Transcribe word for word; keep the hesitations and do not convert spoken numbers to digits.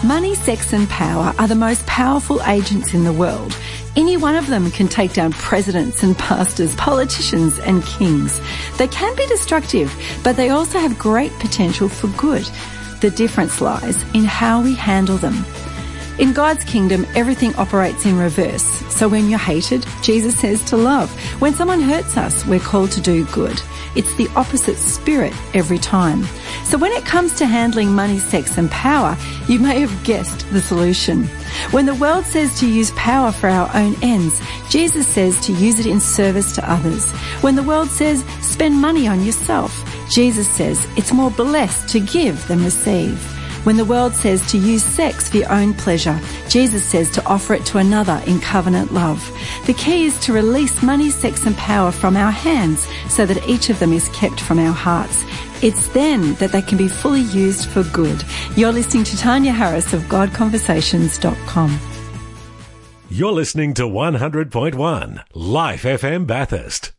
Money, sex and power are the most powerful agents in the world. Any one of them can take down presidents and pastors, politicians and kings. They can be destructive, but they also have great potential for good. The difference lies in how we handle them. In God's kingdom, everything operates in reverse. So when you're hated, Jesus says to love. When someone hurts us, we're called to do good. It's the opposite spirit every time. So when it comes to handling money, sex and power, you may have guessed the solution. When the world says to use power for our own ends, Jesus says to use it in service to others. When the world says spend money on yourself, Jesus says it's more blessed to give than receive. When the world says to use sex for your own pleasure, Jesus says to offer it to another in covenant love. The key is to release money, sex and power from our hands so that each of them is kept from our hearts. It's then that they can be fully used for good. You're listening to Tanya Harris of God Conversations dot com. You're listening to one hundred point one Life F M Bathurst.